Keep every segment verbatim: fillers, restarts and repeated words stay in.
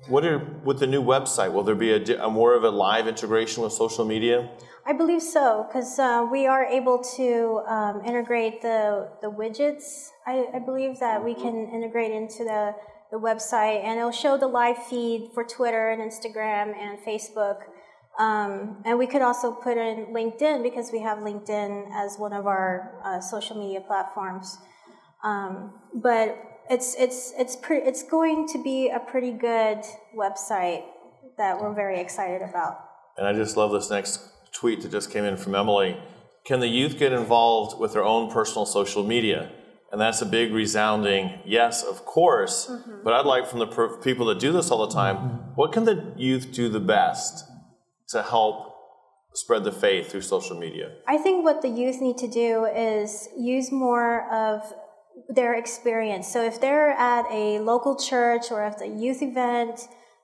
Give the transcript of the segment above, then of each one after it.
What are, with the new website, will there be a, a more of a live integration with social media? I believe so, because uh, we are able to um, integrate the, the widgets. I, I believe that we can integrate into the, the website, and it'll show the live feed for Twitter and Instagram and Facebook. Um, and we could also put in LinkedIn, because we have LinkedIn as one of our uh, social media platforms. Um, but it's it's it's pretty it's going to be a pretty good website that we're very excited about. And I just love this next tweet that just came in from Emily. Can the youth get involved with their own personal social media? And that's a big resounding yes, of course. Mm-hmm. But I'd like from the per- people that do this all the time, what can the youth do the best to help spread the faith through social media? I think what the youth need to do is use more of their experience. So if they're at a local church or at a youth event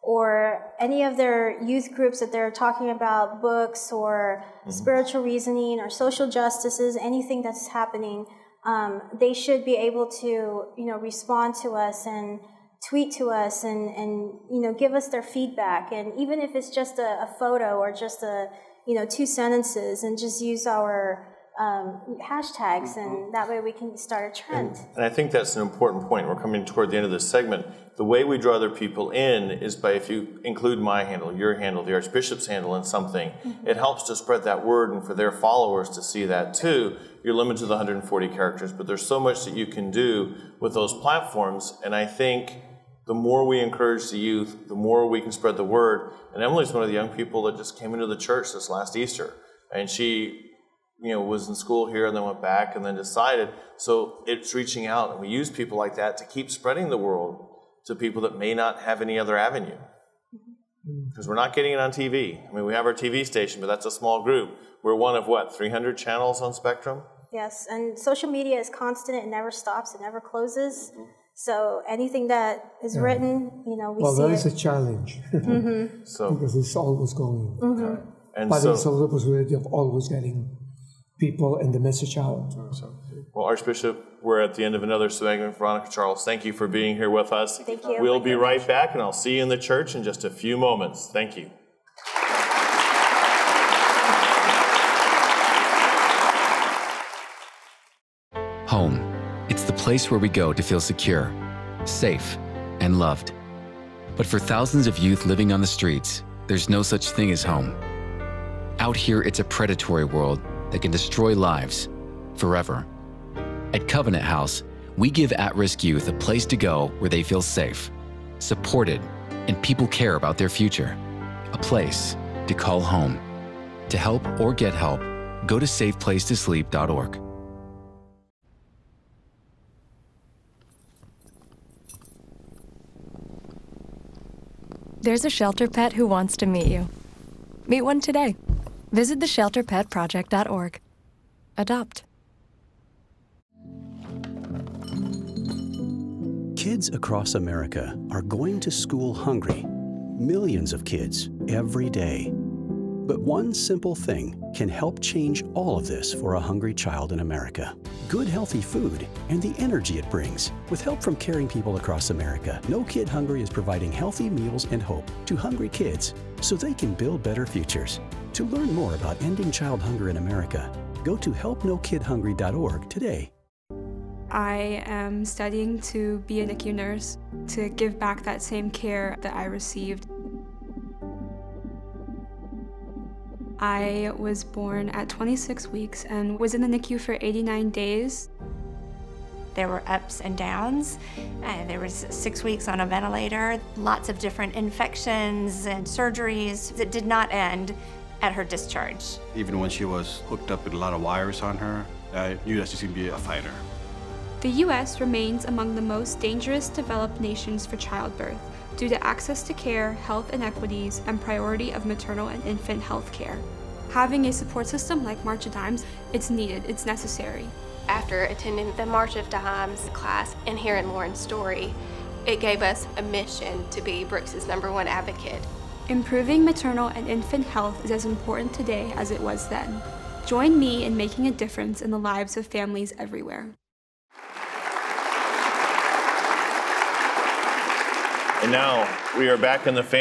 or any of their youth groups that they're talking about books or mm-hmm. spiritual reasoning or social justices, anything that's happening, um, they should be able to, you know, respond to us and tweet to us and, and you know, give us their feedback. And even if it's just a, a photo or just a, you know, two sentences, and just use our um, hashtags, and that way we can start a trend. And, and I think that's an important point. We're coming toward the end of this segment. The way we draw other people in is by, if you include my handle, your handle, the Archbishop's handle in something, mm-hmm. it helps to spread that word and for their followers to see that too. You're limited to the one hundred forty characters, but there's so much that you can do with those platforms. And I think the more we encourage the youth, the more we can spread the word. And Emily's one of the young people that just came into the church this last Easter. And she, you know, was in school here and then went back and then decided. So it's reaching out, and we use people like that to keep spreading the world to people that may not have any other avenue. Because we're not getting it on T V. I mean, we have our T V station, but that's a small group. We're one of, what, three hundred channels on Spectrum? Yes, and social media is constant. It never stops. It never closes. Mm-hmm. So anything that is yeah. written, you know, we well, see that it. is a challenge. Mm-hmm. So, because it's always going. Mm-hmm. And but so, it's also the possibility of always getting people and the message out. So, well, Archbishop, we're at the end of another segment. Veronica Charles, thank you for being here with us. Thank you. We'll be right back, and I'll see you in the church in just a few moments. Thank you. Home. It's the place where we go to feel secure, safe, and loved. But for thousands of youth living on the streets, there's no such thing as home. Out here, it's a predatory world that can destroy lives forever. At Covenant House, we give at-risk youth a place to go where they feel safe, supported, and people care about their future. A place to call home. To help or get help, go to safe place to sleep dot org. There's a shelter pet who wants to meet you. Meet one today. Visit the shelter pet project dot org. Adopt. Kids across America are going to school hungry. Millions of kids every day. But one simple thing can help change all of this for a hungry child in America. Good, healthy food and the energy it brings. With help from caring people across America, No Kid Hungry is providing healthy meals and hope to hungry kids so they can build better futures. To learn more about ending child hunger in America, go to help no kid hungry dot org today. I am studying to be a N I C U nurse, to give back that same care that I received. I was born at twenty-six weeks and was in the N I C U for eighty-nine days. There were ups and downs. Uh, there was six weeks on a ventilator, lots of different infections and surgeries that did not end at her discharge. Even when she was hooked up with a lot of wires on her, I knew that she was going to be a fighter. The U S remains among the most dangerous developed nations for childbirth due to access to care, health inequities, and priority of maternal and infant health care. Having a support system like March of Dimes, it's needed, it's necessary. After attending the March of Dimes class and hearing Lauren's story, it gave us a mission to be Brooks's number one advocate. Improving maternal and infant health is as important today as it was then. Join me in making a difference in the lives of families everywhere. And now we are back in the family.